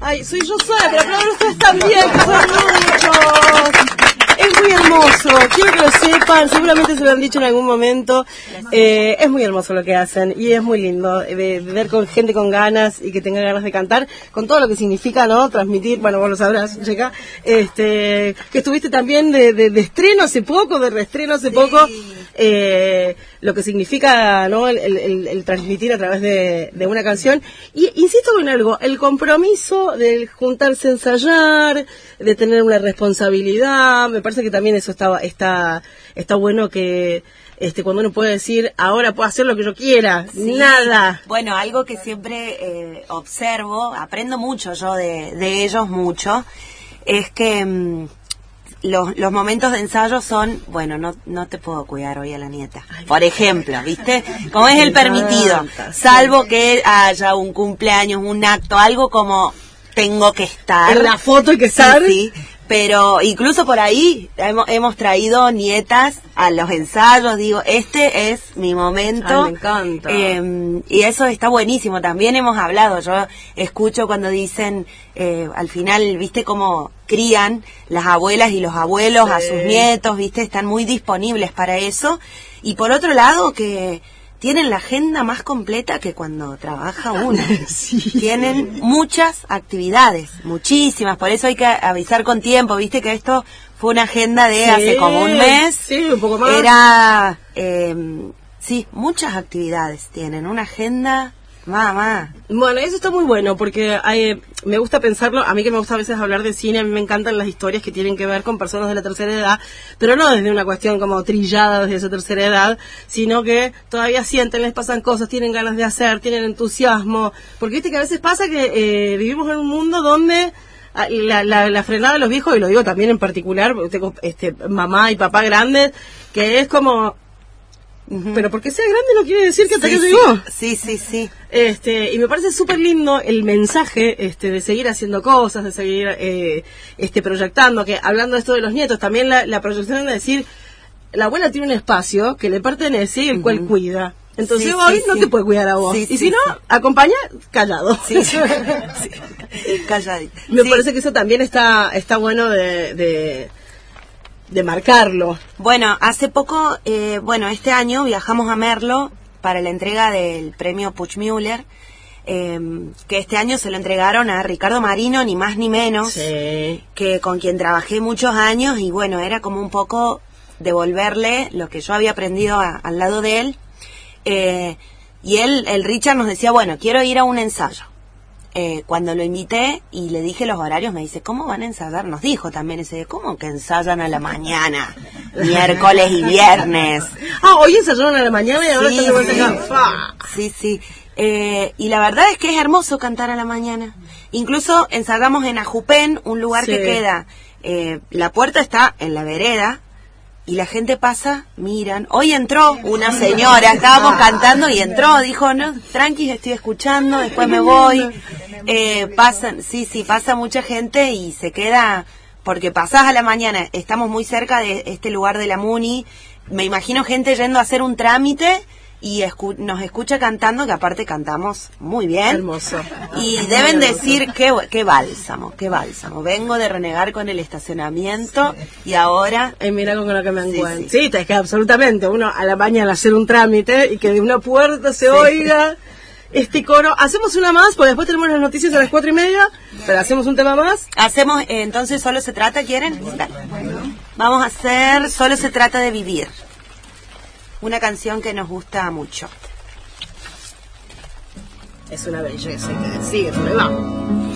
Ay, soy yo sola, pero aplaudan ustedes también, que son muchos. Es muy hermoso, quiero que lo sepan, seguramente se lo han dicho en algún momento. Es muy hermoso lo que hacen y es muy lindo ver con gente con ganas y que tenga ganas de cantar, con todo lo que significa, ¿no? Transmitir, bueno, vos lo sabrás, Checa, que estuviste también de estreno hace poco, de reestreno hace poco, lo que significa, ¿no? El transmitir a través de una canción. Y insisto con algo, el compromiso de juntarse a ensayar, de tener una responsabilidad, me parece que también eso está bueno, que cuando uno puede decir, ahora puedo hacer lo que yo quiera, nada. Bueno, algo que siempre observo, aprendo mucho yo de ellos, mucho, es que los momentos de ensayo son, bueno, no te puedo cuidar hoy a la nieta, por ejemplo, ¿viste? Como es el permitido, salvo que haya un cumpleaños, un acto, algo como tengo que estar. En la foto hay que estar. Sí. Pero incluso por ahí hemos traído nietas a los ensayos, digo, este es mi momento. Ay, me encanta. Y eso está buenísimo, también hemos hablado, yo escucho cuando dicen, al final, viste cómo crían las abuelas y los abuelos a sus nietos, viste, están muy disponibles para eso. Y por otro lado, que tienen la agenda más completa que cuando trabaja uno. Tienen muchas actividades, muchísimas, por eso hay que avisar con tiempo, viste que esto fue una agenda de hace como un mes. Sí, un poco más. Era, muchas actividades tienen, una agenda, mamá. Bueno, eso está muy bueno, porque me gusta pensarlo, a mí que me gusta a veces hablar de cine, a mí me encantan las historias que tienen que ver con personas de la tercera edad, pero no desde una cuestión como trillada desde esa tercera edad, sino que todavía sienten, les pasan cosas, tienen ganas de hacer, tienen entusiasmo, porque viste que a veces pasa que vivimos en un mundo donde la frenada de los viejos, y lo digo también en particular, tengo mamá y papá grandes, que es como... Pero porque sea grande no quiere decir que hasta que llegó. Sí. Y me parece súper lindo el mensaje de seguir haciendo cosas, de seguir proyectando, que hablando de esto de los nietos, también la proyección de decir, la abuela tiene un espacio que le pertenece y el cual cuida. Entonces hoy no te puede cuidar a vos. Y si no, acompaña callado. Calladito. Me parece que eso también está bueno de marcarlo. Bueno, hace poco, este año viajamos a Merlo para la entrega del premio Puigmüller, que este año se lo entregaron a Ricardo Marino, ni más ni menos, que con quien trabajé muchos años, y bueno, era como un poco devolverle lo que yo había aprendido al lado de él, y el Richard nos decía, bueno, quiero ir a un ensayo. Cuando lo invité y le dije los horarios, me dice, ¿cómo van a ensayar? Nos dijo también ese, ¿cómo que ensayan a la mañana? Miércoles y viernes. Hoy ensayaron a la mañana y ahora están de vuelta acá. Sí. Y la verdad es que es hermoso cantar a la mañana. Incluso ensayamos en Ajupén, un lugar que queda, la puerta está en la vereda, y la gente pasa, miran. Hoy entró una señora, estábamos cantando y entró, dijo, no, tranqui, estoy escuchando, después me voy. Pasa mucha gente y se queda, porque pasás a la mañana, estamos muy cerca de este lugar de la Muni, me imagino gente yendo a hacer un trámite y nos escucha cantando, que aparte cantamos muy bien. Hermoso. Y deben decir qué bálsamo. Vengo de renegar con el estacionamiento y ahora... mira con lo que me encuentro. Sí, es que absolutamente, uno a la mañana hacer un trámite y que de una puerta se oiga este coro. Hacemos una más, porque después tenemos las noticias a las 4:30, pero hacemos un tema más. Hacemos, entonces, ¿Solo se trata, quieren? Dale. Vamos a hacer Solo se trata de vivir. Una canción que nos gusta mucho. Es una belleza, hay que decirlo, y vamos.